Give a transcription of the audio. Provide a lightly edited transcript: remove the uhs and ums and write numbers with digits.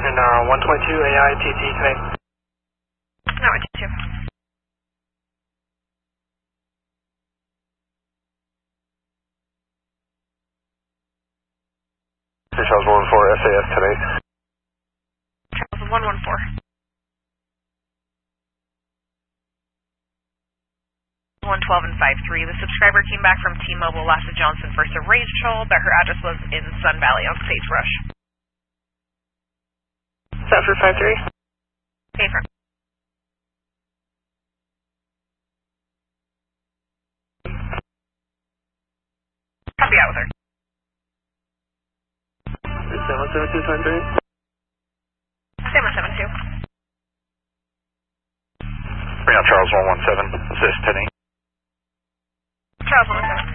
Houston, 122 AI TT today. No, I did too. Charles 114 SAS today. Charles 114. 112 and 53. The subscriber came back from T-Mobile, Lassa Johnson, first of Rachel, that her address was in Sun Valley on Sagebrush. Is that for 53? Affirm. Copy out with her. 7172 Same 172. Bring out Charles 117, assist 10-8. Charles 117.